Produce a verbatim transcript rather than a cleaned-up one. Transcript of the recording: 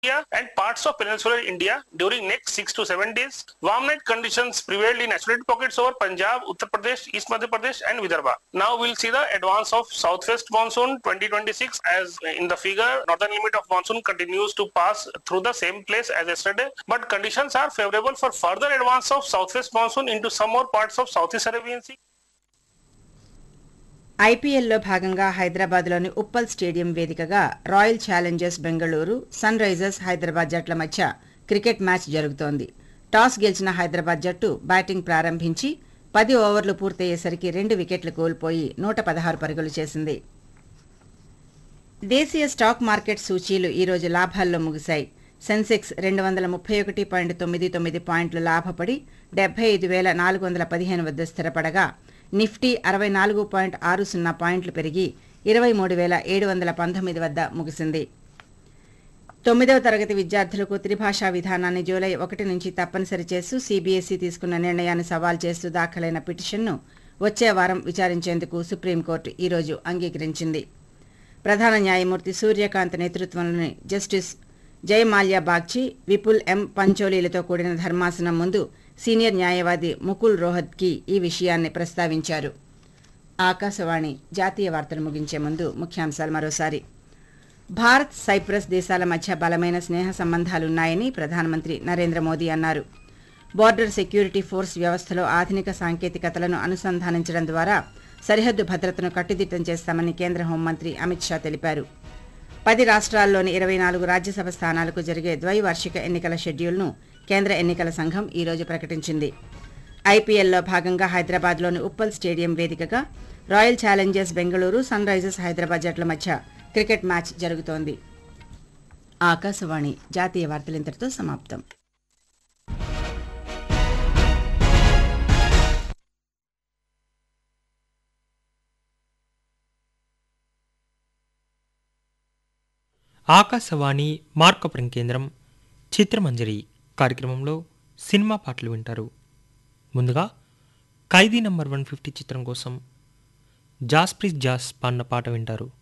India and parts of peninsular India during next six to seven days. Warm night conditions prevailed in isolated pockets over Punjab, Uttar Pradesh, East Madhya Pradesh and Vidarbha. Now we'll see the advance of southwest monsoon twenty twenty-six as in the figure. Northern limit of monsoon continues to pass through the same place as yesterday, but conditions are favorable for further advance of southwest monsoon into some more parts of Southeast Arabian Sea. ఐపీఎల్లో భాగంగా హైదరాబాద్లోని Uppal stadium వేదికగా royal Challengers Bengaluru, sun Risers Hyderabad జట్ల మధ్య cricket match జరుగుతోంది. Toss గెలిచిన హైదరాబాద్ జట్టు batting ప్రారంభించి పది ఓవర్లు పూర్తయ్యేసరికి రెండు వికెట్లు కోల్పోయి నూట పదహారు పరుగులు చేసింది. దేశీయ స్టాక్ మార్కెట్ సూచీలు ఈరోజు లాభాల్లో ముగిశాయి. సెన్సెక్స్ రెండు వందల ముప్పై ఒకటి పాయింట్ తొమ్మిది తొమ్మిది పాయింట్లు లాభపడి డెబ్బై ఐదు వేల నాలుగు వందల పదిహేను వద్ద స్థిరపడగా నిఫ్టీ అరవై నాలుగు పాయింట్ ఆరు సున్నా పాయింట్లు పెరిగి ఇరవై మూడు వేల ఏడు వందల పంతొమ్మిది వద్ద ముగిసింది. తొమ్మిదవ తరగతి విద్యార్థులకు త్రిభాషా విధానాన్ని జూలై ఒకటి నుంచి తప్పనిసరి చేస్తూ సీబీఎస్ఈ తీసుకున్న నిర్ణయాన్ని సవాల్ చేస్తూ దాఖలైన పిటిషన్ను వచ్చే వారం విచారించేందుకు సుప్రీంకోర్టు ఈరోజు అంగీకరించింది. ప్రధాన న్యాయమూర్తి సూర్యకాంత్ నేతృత్వంలోని జస్టిస్ జయమాల్యా బాగ్చి, విపుల్ ఎం పంచోలీలతో కూడిన ధర్మాసనం ముందు సీనియర్ న్యాయవాది ముకుల్ రోహత్కి ఈ విషయాన్ని ప్రస్తావించారు. ఆకాశవాణి జాతీయ వార్తలు ముగించే ముందు ముఖ్యాంశాలు మరోసారి. భారత్ సైప్రస్ దేశాల మధ్య బలమైన స్నేహ సంబంధాలున్నాయని ప్రధానమంత్రి నరేంద్ర మోదీ అన్నారు. బోర్డర్ సెక్యూరిటీ ఫోర్స్ వ్యవస్థలో ఆధునిక సాంకేతికతలను అనుసంధానించడం ద్వారా సరిహద్దు భద్రతను కట్టుదిట్టం చేస్తామని కేంద్ర హోంమంత్రి అమిత్ షా తెలిపారు. పది రాష్ట్రాల్లోని ఇరవై నాలుగు రాజ్యసభ స్థానాలకు జరిగే ద్వైవార్షిక ఎన్నికల షెడ్యూల్ను కేంద్ర ఎన్నికల సంఘం ఈరోజు ప్రకటించింది. ఐపీఎల్లో భాగంగా హైదరాబాద్లోని ఉప్పల్ స్టేడియం వేదికగా royal Challengers Bengaluru, sun Risers Hyderabad జట్ల మధ్య క్రికెట్ మ్యాచ్ జరుగుతోంది. ఆకాశవాణి జాతీయ వార్తలు ఇంతటితో సమాప్తం. ఆకాశవాణి మార్కపురం కేంద్రం చిత్రమంజరి కార్యక్రమంలో సినిమా పాటలు వింటారు. ముందుగా ఖైదీ నంబర్ వన్ ఫిఫ్టీ చిత్రం కోసం జాస్ప్రీత్ జాస్ పాడిన పాట వింటారు.